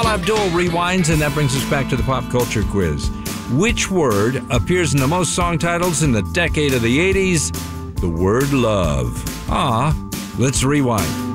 Paula Abdul rewinds, and that brings us back to the pop culture quiz. Which word appears in the most song titles in the decade of the 80s? The word love. Let's rewind.